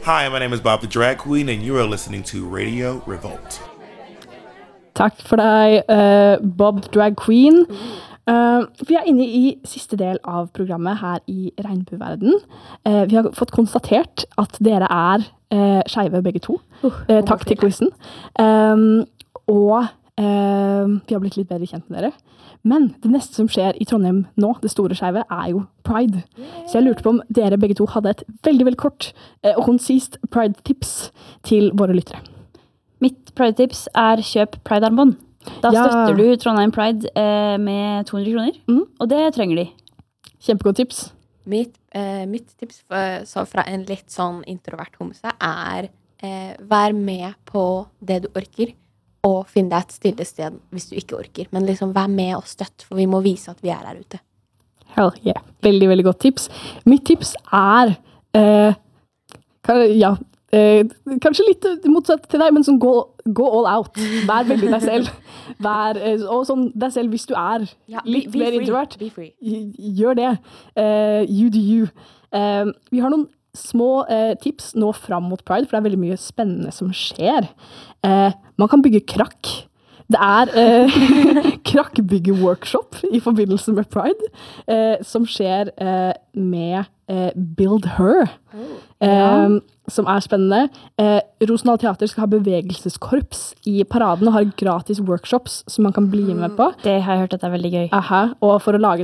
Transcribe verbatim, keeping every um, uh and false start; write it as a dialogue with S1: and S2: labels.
S1: Hi, my name is Bob the Drag Queen, and you are listening to Radio Revolt.
S2: Takk for deg, uh, Bob Drag Queen. Uh, vi er inne i siste del av programmet her i Regnbueverden. Uh, vi har fått konstatert at dere er uh, skeive begge to. Uh, takk til quizen. Um, og uh, vi har blitt litt bedre kjent med dere. Men det neste som skjer i Trondheim nå, det store skeive, er jo Pride. Så jeg lurte på om dere begge to hadde et veldig, veldig kort uh, og konsist Pride-tips til våre lyttere.
S3: Mitt Pride-tips er kjøp Pride-armbånd. Da
S2: Ja.
S3: støtter du Trondheim Pride eh, med to hundre kroner,
S2: Mm.
S3: og det trenger de.
S2: Kjempegodt tips.
S4: Mitt, eh, mitt tips for, så fra en litt sånn introvert homse er eh, vær med på det du orker, og finn deg et stille sted hvis du ikke orker. Men liksom vær med og støtt, for vi må vise at vi er her ute.
S2: Hell yeah. Veldig, veldig godt tips. Mitt tips er eh, kan, ja, eh, kanskje litt motsatt til deg, men sånn gå, gå all out. Vær veldig deg selv. Vær, eh, og sånn deg selv hvis du er
S4: Ja, be-
S2: litt
S4: be
S2: mer
S4: free.
S2: introvert.
S4: Be free.
S2: Gj- Gjør det. Eh, you do you. Eh, vi har noen små eh, tips nå fram mot Pride, for det er veldig mye spennende som skjer. Eh, man kan bygge krakk. Det er eh, krakkbygge-workshop i forbindelse med Pride, eh, som skjer eh, med eh, Build Her, eh, som er spennende. Eh, Rosendal Teater skal ha bevegelseskorps i paraden og har gratis workshops som man kan bli med på.
S3: Det har jeg hørt at det er veldig gøy.
S2: Aha, og for å lage